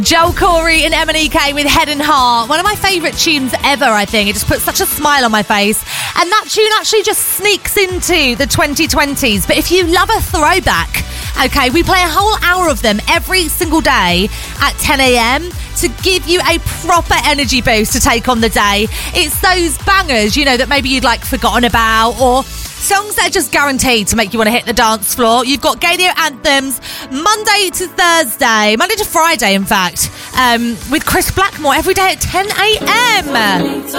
Joel Corey and Emanike with Head and Heart. One of my favourite tunes ever, I think. It just puts such a smile on my face. And that tune actually just sneaks into the 2020s. But if you love a throwback, okay, we play a whole hour of them every single day at 10 a.m. to give you a proper energy boost to take on the day. It's those bangers, you know, that maybe you'd like forgotten about, or songs that are just guaranteed to make you want to hit the dance floor. You've got Gaydio Anthems Monday to Friday, in fact, with Chris Blackmore every day at 10 a.m.